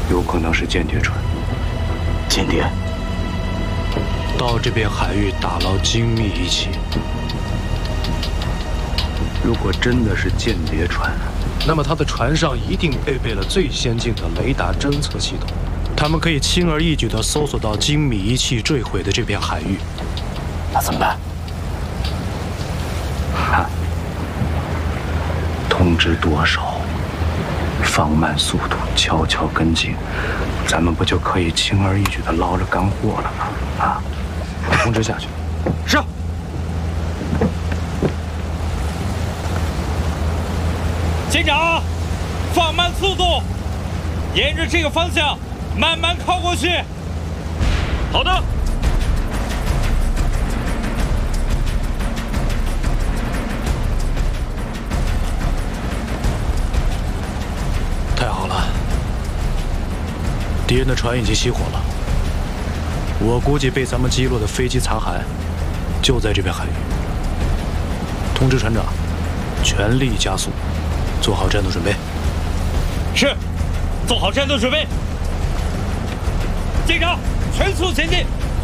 有可能是间谍船。 间谍？ 到这片海域打捞精密仪器。 如果真的是间谍船， 那么他的船上一定配备了最先进的雷达侦测系统，他们可以轻而易举地搜索到精密仪器坠毁的这片海域。 那怎么办？ 通知舵手，放慢速度，悄悄跟进，咱们不就可以轻而易举地捞着干货了吗？啊！通知下去。 是。舰长，放慢速度，沿着这个方向慢慢靠过去。好的。 太好了，敌人的船已经熄火了。我估计被咱们击落的飞机残骸就在这片海域。通知船长，全力加速，做好战斗准备。 是，做好战斗准备。舰长，全速前进，